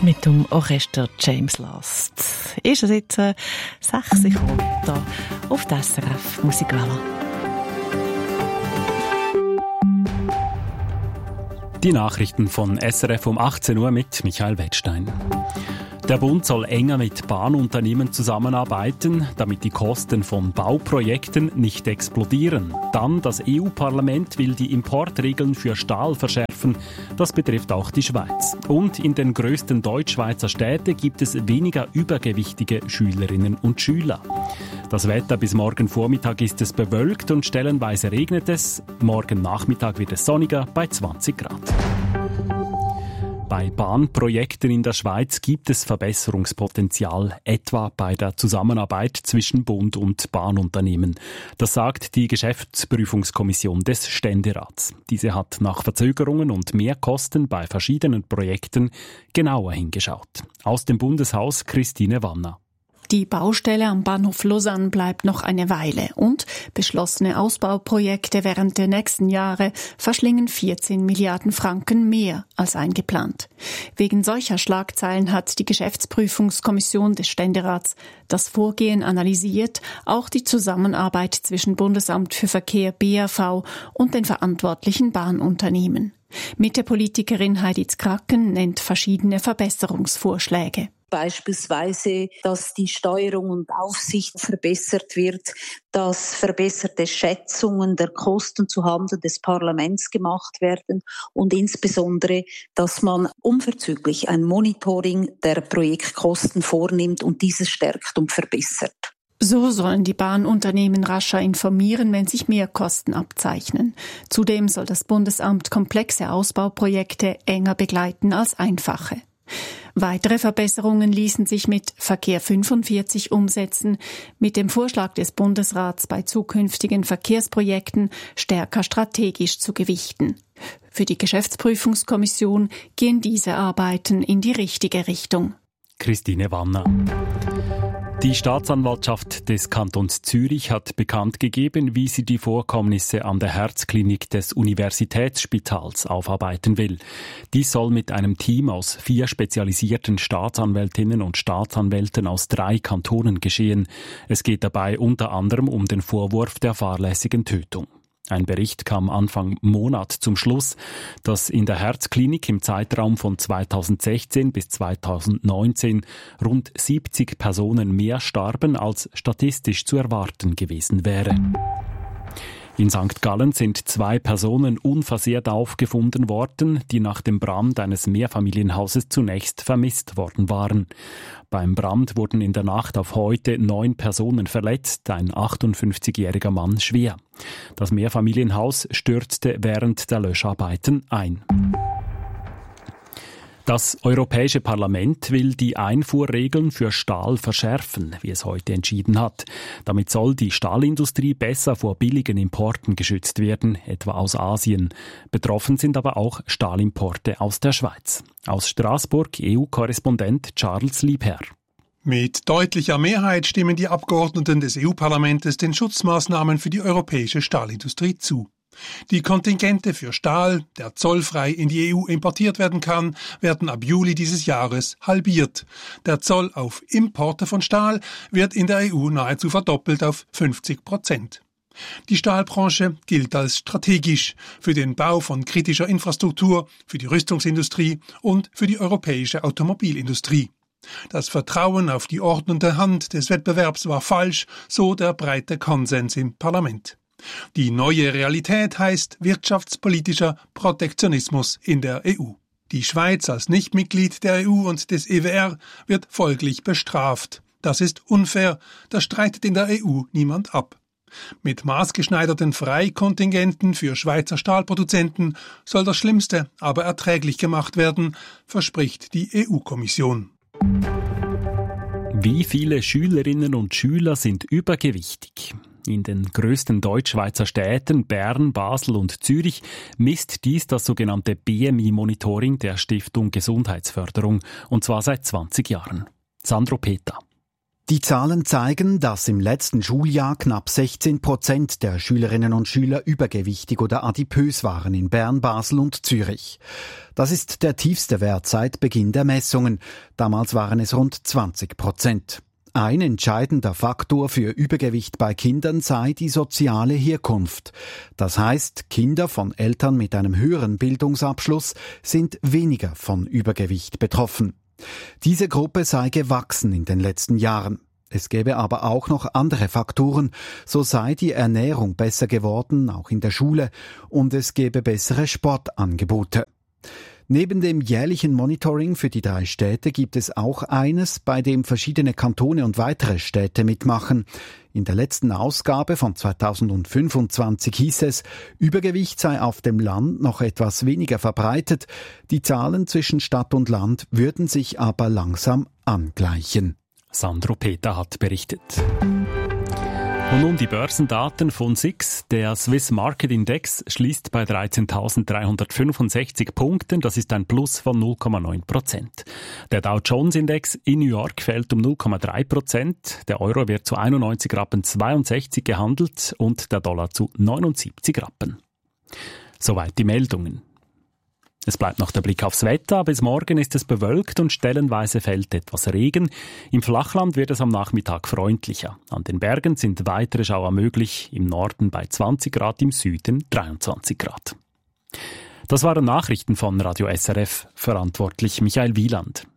mit dem Orchester James Last. Ist es jetzt 6 Sekunden da auf der SRF Musikwelle. Die Nachrichten von SRF um 18 Uhr mit Michael Wettstein. Der Bund soll enger mit Bahnunternehmen zusammenarbeiten, damit die Kosten von Bauprojekten nicht explodieren. Dann, das EU-Parlament will die Importregeln für Stahl verschärfen. Das betrifft auch die Schweiz. Und in den grössten Deutschschweizer Städten gibt es weniger übergewichtige Schülerinnen und Schüler. Das Wetter bis morgen Vormittag ist es bewölkt und stellenweise regnet es. Morgen Nachmittag wird es sonniger bei 20 Grad. Bei Bahnprojekten in der Schweiz gibt es Verbesserungspotenzial, etwa bei der Zusammenarbeit zwischen Bund und Bahnunternehmen. Das sagt die Geschäftsprüfungskommission des Ständerats. Diese hat nach Verzögerungen und Mehrkosten bei verschiedenen Projekten genauer hingeschaut. Aus dem Bundeshaus Christine Wanner. Die Baustelle am Bahnhof Lausanne bleibt noch eine Weile und beschlossene Ausbauprojekte während der nächsten Jahre verschlingen 14 Milliarden Franken mehr als eingeplant. Wegen solcher Schlagzeilen hat die Geschäftsprüfungskommission des Ständerats das Vorgehen analysiert, auch die Zusammenarbeit zwischen Bundesamt für Verkehr BAV und den verantwortlichen Bahnunternehmen. Mitte-Politikerin Heidi Zkracken nennt verschiedene Verbesserungsvorschläge. Beispielsweise, dass die Steuerung und Aufsicht verbessert wird, dass verbesserte Schätzungen der Kosten zuhanden des Parlaments gemacht werden und insbesondere, dass man unverzüglich ein Monitoring der Projektkosten vornimmt und dieses stärkt und verbessert. So sollen die Bahnunternehmen rascher informieren, wenn sich Mehrkosten abzeichnen. Zudem soll das Bundesamt komplexe Ausbauprojekte enger begleiten als einfache. Weitere Verbesserungen ließen sich mit Verkehr 45 umsetzen, mit dem Vorschlag des Bundesrats bei zukünftigen Verkehrsprojekten stärker strategisch zu gewichten. Für die Geschäftsprüfungskommission gehen diese Arbeiten in die richtige Richtung. Christine Wanner. Die Staatsanwaltschaft des Kantons Zürich hat bekannt gegeben, wie sie die Vorkommnisse an der Herzklinik des Universitätsspitals aufarbeiten will. Dies soll mit einem Team aus 4 spezialisierten Staatsanwältinnen und Staatsanwälten aus 3 Kantonen geschehen. Es geht dabei unter anderem um den Vorwurf der fahrlässigen Tötung. Ein Bericht kam Anfang Monat zum Schluss, dass in der Herzklinik im Zeitraum von 2016 bis 2019 rund 70 Personen mehr starben, als statistisch zu erwarten gewesen wäre. In St. Gallen sind 2 Personen unversehrt aufgefunden worden, die nach dem Brand eines Mehrfamilienhauses zunächst vermisst worden waren. Beim Brand wurden in der Nacht auf heute 9 Personen verletzt, ein 58-jähriger Mann schwer. Das Mehrfamilienhaus stürzte während der Löscharbeiten ein. Das Europäische Parlament will die Einfuhrregeln für Stahl verschärfen, wie es heute entschieden hat. Damit soll die Stahlindustrie besser vor billigen Importen geschützt werden, etwa aus Asien. Betroffen sind aber auch Stahlimporte aus der Schweiz. Aus Straßburg EU-Korrespondent Charles Liebherr. Mit deutlicher Mehrheit stimmen die Abgeordneten des EU-Parlaments den Schutzmaßnahmen für die europäische Stahlindustrie zu. Die Kontingente für Stahl, der zollfrei in die EU importiert werden kann, werden ab Juli dieses Jahres halbiert. Der Zoll auf Importe von Stahl wird in der EU nahezu verdoppelt auf 50%. Die Stahlbranche gilt als strategisch für den Bau von kritischer Infrastruktur, für die Rüstungsindustrie und für die europäische Automobilindustrie. Das Vertrauen auf die ordnende Hand des Wettbewerbs war falsch, so der breite Konsens im Parlament. Die neue Realität heißt wirtschaftspolitischer Protektionismus in der EU. Die Schweiz als Nichtmitglied der EU und des EWR wird folglich bestraft. Das ist unfair, das streitet in der EU niemand ab. Mit maßgeschneiderten Freikontingenten für Schweizer Stahlproduzenten soll das Schlimmste aber erträglich gemacht werden, verspricht die EU-Kommission. Wie viele Schülerinnen und Schüler sind übergewichtig? In den grössten Deutschschweizer Städten Bern, Basel und Zürich misst dies das sogenannte BMI-Monitoring der Stiftung Gesundheitsförderung, und zwar seit 20 Jahren. Sandro Peter. Die Zahlen zeigen, dass im letzten Schuljahr knapp 16% der Schülerinnen und Schüler übergewichtig oder adipös waren in Bern, Basel und Zürich. Das ist der tiefste Wert seit Beginn der Messungen. Damals waren es rund 20%. Ein entscheidender Faktor für Übergewicht bei Kindern sei die soziale Herkunft. Das heißt, Kinder von Eltern mit einem höheren Bildungsabschluss sind weniger von Übergewicht betroffen. Diese Gruppe sei gewachsen in den letzten Jahren. Es gäbe aber auch noch andere Faktoren. So sei die Ernährung besser geworden, auch in der Schule, und es gäbe bessere Sportangebote. Neben dem jährlichen Monitoring für die 3 Städte gibt es auch eines, bei dem verschiedene Kantone und weitere Städte mitmachen. In der letzten Ausgabe von 2025 hieß es, Übergewicht sei auf dem Land noch etwas weniger verbreitet. Die Zahlen zwischen Stadt und Land würden sich aber langsam angleichen. Sandro Peter hat berichtet. Und nun die Börsendaten von SIX. Der Swiss Market Index schließt bei 13.365 Punkten. Das ist ein Plus von 0,9%. Der Dow Jones Index in New York fällt um 0,3%. Der Euro wird zu 91,62 Rappen gehandelt und der Dollar zu 79 Rappen. Soweit die Meldungen. Es bleibt noch der Blick aufs Wetter. Bis morgen ist es bewölkt und stellenweise fällt etwas Regen. Im Flachland wird es am Nachmittag freundlicher. An den Bergen sind weitere Schauer möglich. Im Norden bei 20 Grad, im Süden 23 Grad. Das waren Nachrichten von Radio SRF. Verantwortlich Michael Wieland.